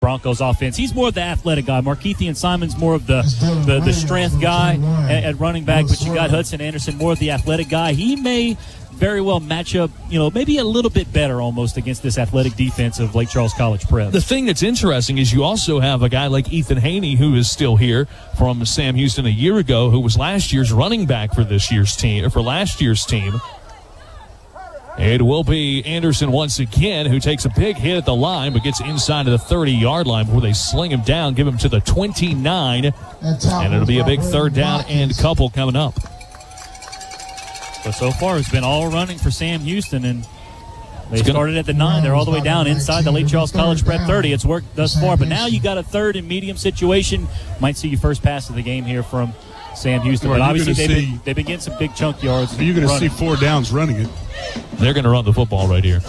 Broncos offense. He's more of the athletic guy. Markeithian Simon's more of the strength guy at running back, but you got Hudson Anderson, more of the athletic guy. He may very well match up, maybe a little bit better almost against this athletic defense of Lake Charles College Prep. The thing that's interesting is you also have a guy like Ethan Haney, who is still here from Sam Houston a year ago, who was last year's running back for last year's team. It will be Anderson once again, who takes a big hit at the line, but gets inside of the 30-yard line before they sling him down, give him to the 29, and it'll be a big third down and couple coming up. But so far, it's been all running for Sam Houston, and they started at the 9. They're all the way down inside the Lake Charles College Prep 30. It's worked thus far, but now you got a third and medium situation. Might see your first pass of the game here from Sam Houston, but obviously they've been getting some big chunk yards. You're going to see 4 downs running it. They're going to run the football right here.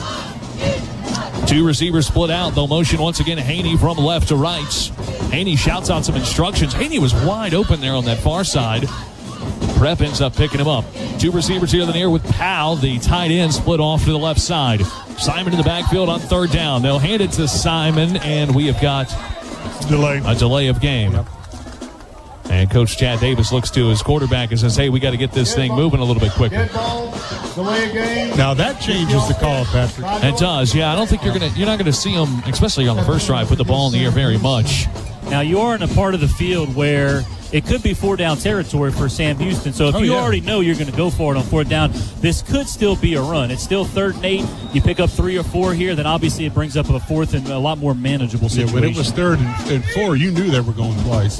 2 receivers split out. They'll motion once again Haney from left to right. Haney shouts out some instructions. Haney was wide open there on that far side. Prep ends up picking him up. 2 receivers here in the near with Powell. The tight end split off to the left side. Simon in the backfield on third down. They'll hand it to Simon, and we have got a delay of game. Yep. And Coach Chad Davis looks to his quarterback and says, hey, we got to get this thing moving a little bit quicker. Now that changes the call, Patrick. It does, yeah. I don't think you're not gonna see them, especially on the first drive, put the ball in the air very much. Now you are in a part of the field where it could be 4-down territory for Sam Houston. So if you already know you're going to go for it on 4th down, this could still be a run. It's still 3rd and 8. You pick up 3 or 4 here, then obviously it brings up a 4th and a lot more manageable situation. Yeah, when it was 3rd and 4, you knew they were going twice.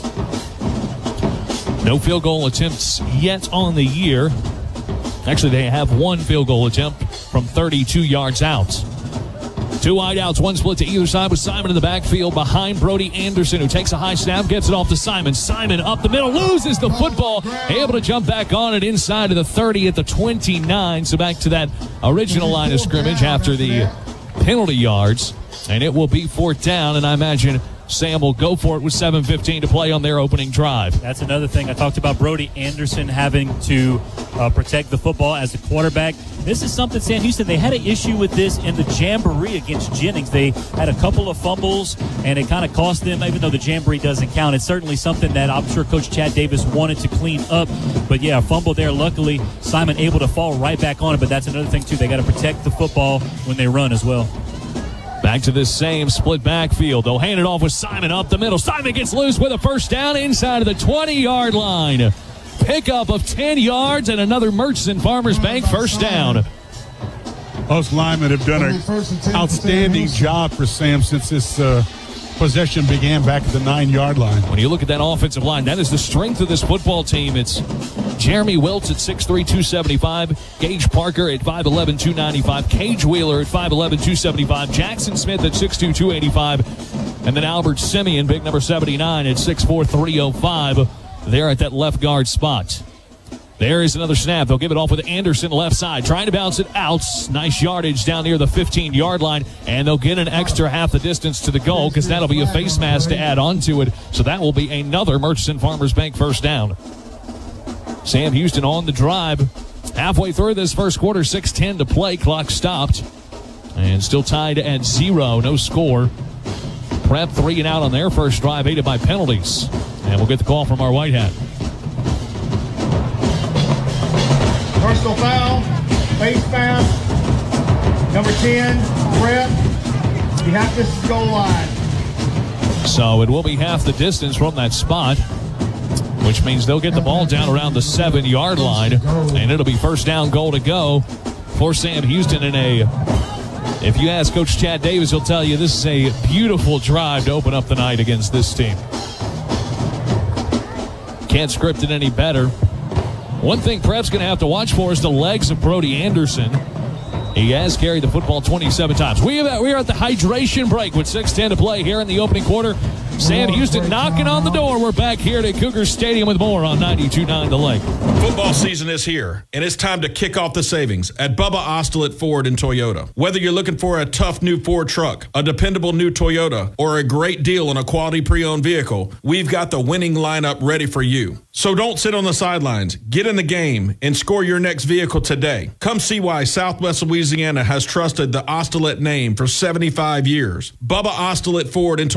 No field goal attempts yet on the year. Actually, they have 1 field goal attempt from 32 yards out. 2 wideouts, 1 split to either side with Simon in the backfield behind Brody Anderson, who takes a high snap, gets it off to Simon. Simon up the middle, loses the football, able to jump back on it inside of the 30 at the 29. So back to that original line of scrimmage after the penalty yards. And it will be 4th down, and I imagine Sam will go for it with 7:15 to play on their opening drive. That's another thing. I talked about Brody Anderson having to protect the football as a quarterback. This is something Sam Houston, they had an issue with this in the Jamboree against Jennings. They had a couple of fumbles, and it kind of cost them, even though the Jamboree doesn't count. It's certainly something that I'm sure Coach Chad Davis wanted to clean up. But, yeah, a fumble there. Luckily, Simon able to fall right back on it. But that's another thing, too. They got to protect the football when they run as well. Back to this same split backfield. They'll hand it off with Simon up the middle. Simon gets loose with a first down inside of the 20-yard line. Pickup of 10 yards and another Murchison Farmers Bank first down. Those linemen have done an outstanding job for Sam since this possession began back at the 9-yard line. When you look at that offensive line, that is the strength of this football team. It's Jeremy Wiltz at 6'3", 275. Gage Parker at 5'11", 295. Cage Wheeler at 5'11", 275. Jackson Smith at 6'2", 285. And then Albert Simeon, big number 79, at 6'4", 305. There at that left guard spot. There is another snap. They'll give it off with Anderson left side. Trying to bounce it out. Nice yardage down near the 15-yard line. And they'll get an extra half the distance to the goal because that'll be a face mask to add on to it. So that will be another Murchison Farmers Bank first down. Sam Houston on the drive. Halfway through this first quarter, 6:10 to play. Clock stopped. And still tied at 0. No score. Prep 3 and out on their first drive, aided by penalties. And we'll get the call from our white hat. Personal foul, face mask, number 10, Prep. Behind this goal line. So it will be half the distance from that spot, which means they'll get the ball down around the 7-yard line, and it'll be first down goal to go for Sam Houston if you ask Coach Chad Davis, he'll tell you this is a beautiful drive to open up the night against this team. Can't script it any better. One thing Prep's going to have to watch for is the legs of Brody Anderson. He has carried the football 27 times. We are at the hydration break with 6:10 to play here in the opening quarter. Sam Houston knocking on the door. We're back here at Cougar Stadium with more on 92.9 The Lake. Football season is here, and it's time to kick off the savings at Bubba Ostelet Ford and Toyota. Whether you're looking for a tough new Ford truck, a dependable new Toyota, or a great deal on a quality pre-owned vehicle, we've got the winning lineup ready for you. So don't sit on the sidelines. Get in the game and score your next vehicle today. Come see why Southwest Louisiana has trusted the Ostelet name for 75 years. Bubba Ostelet Ford and Toyota.